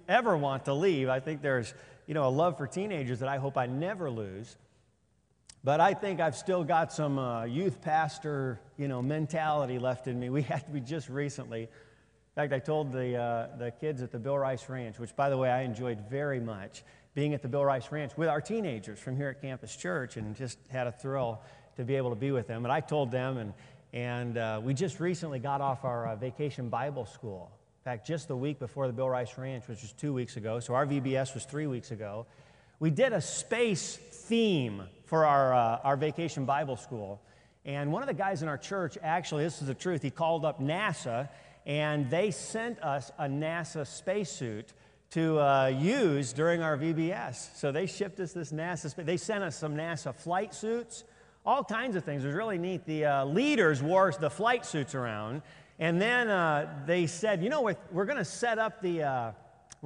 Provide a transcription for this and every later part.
ever want to leave. I think there's, a love for teenagers that I hope I never lose. But I think I've still got some youth pastor, mentality left in me. We just recently, in fact, I told the kids at the Bill Rice Ranch, which, by the way, I enjoyed very much, being at the Bill Rice Ranch with our teenagers from here at Campus Church, and just had a thrill to be able to be with them. But I told them, and we just recently got off our vacation Bible school. In fact, just the week before the Bill Rice Ranch, which was 2 weeks ago, so our VBS was 3 weeks ago, we did a space theme for our vacation Bible school. And one of the guys in our church, actually, this is the truth, he called up NASA, and they sent us a NASA spacesuit to use during our VBS. So they shipped us this NASA space. They sent us some NASA flight suits, all kinds of things. It was really neat. The leaders wore the flight suits around, and then they said, we're going to set up the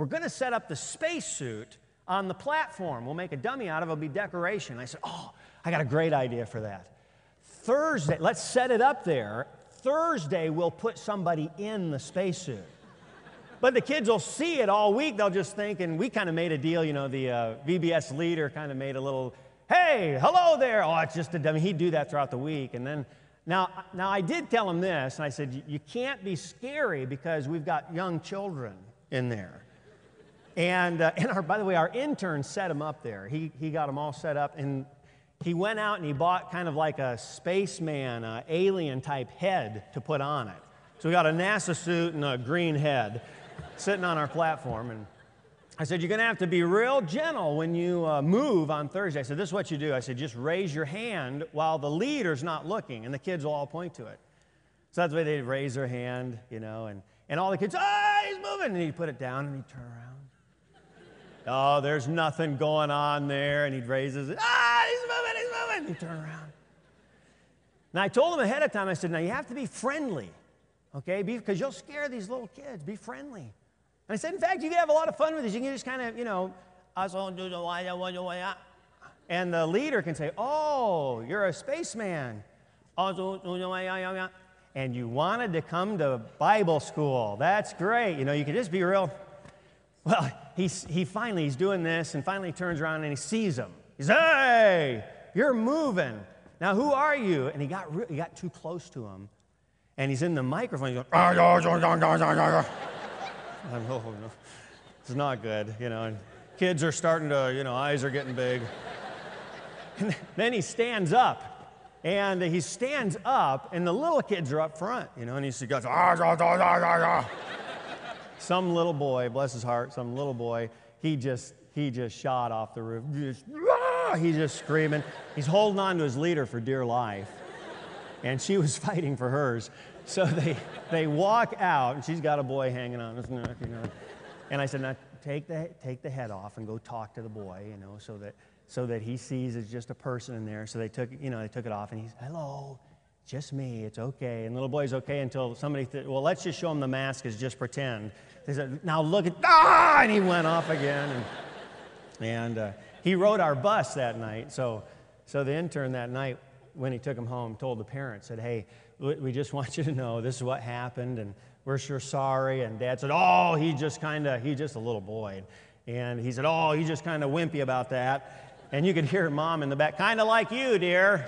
spacesuit on the platform. We'll make a dummy out of it. It'll be decoration. I said, I got a great idea for that. Thursday, let's set it up there. Thursday, we'll put somebody in the spacesuit. But the kids will see it all week. They'll just think, and we kind of made a deal, the VBS leader kind of made a little, hey, hello there. Oh, it's just a dummy. He'd do that throughout the week. And then, now I did tell him this, and I said, you can't be scary because we've got young children in there. And by the way, our intern set him up there. He got them all set up, and he went out and he bought kind of like a spaceman, alien-type head to put on it. So we got a NASA suit and a green head sitting on our platform. And I said, you're going to have to be real gentle when you move on Thursday. I said, this is what you do. I said, just raise your hand while the leader's not looking, and the kids will all point to it. So that's the way they'd raise their hand, and all the kids, he's moving. And he'd put it down, and he'd turn around. Oh, there's nothing going on there. And he'd raise his, he's moving. He'd turn around. Now, I told him ahead of time, I said, now you have to be friendly, okay? Because you'll scare these little kids. Be friendly. And I said, in fact, you can have a lot of fun with this. You can just kind of, and the leader can say, oh, you're a spaceman. And you wanted to come to Bible school. That's great. You can just be real. Well, he's doing this, and finally he turns around and he sees him. He says, hey, you're moving. Now, who are you? And he got too close to him, and he's in the microphone. He's going, no, it's not good, And kids are starting to, eyes are getting big. And then he stands up, and the little kids are up front, and he goes, Some little boy, bless his heart, he just shot off the roof. He's just screaming. He's holding on to his leader for dear life. And she was fighting for hers. So they walk out, and she's got a boy hanging on his neck, And I said, now take the head off and go talk to the boy, so that he sees it's just a person in there. So they took it off, and he's, hello. Just me, it's okay. And the little boy's okay until somebody well, let's just show him the mask is just pretend. They said, now look at, and he went off again. And he rode our bus that night. So the intern that night, when he took him home, told the parents, said, hey, we just want you to know this is what happened, and we're sure sorry. And Dad said, he's just a little boy. And he said, he's just kind of wimpy about that. And you could hear Mom in the back, kind of like you, dear.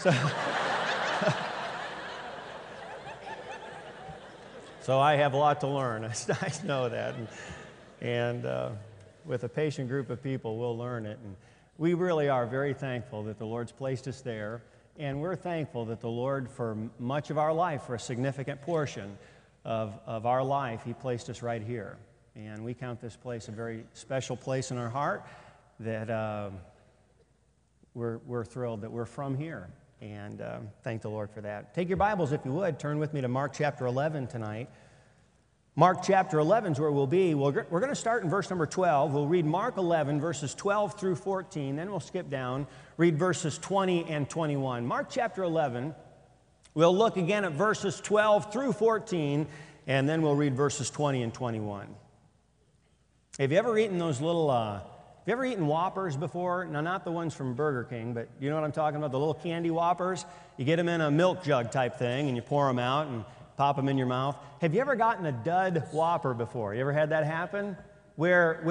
So I have a lot to learn. I know that. And with a patient group of people, we'll learn it. And we really are very thankful that the Lord's placed us there. And we're thankful that the Lord, for much of our life, for a significant portion of our life, He placed us right here. And we count this place a very special place in our heart, that we're thrilled that we're from here. And thank the Lord for that. Take your Bibles, if you would. Turn with me to Mark chapter 11 tonight. Mark chapter 11 is where we'll be. We're going to start in verse number 12. We'll read Mark 11, verses 12 through 14. Then we'll skip down, read verses 20 and 21. Mark chapter 11, we'll look again at verses 12 through 14, and then we'll read verses 20 and 21. Have you ever eaten those little... Have you ever eaten Whoppers before? Now, not the ones from Burger King, but you know what I'm talking about, the little candy Whoppers? You get them in a milk jug type thing, and you pour them out and pop them in your mouth. Have you ever gotten a dud Whopper before? You ever had that happen? Where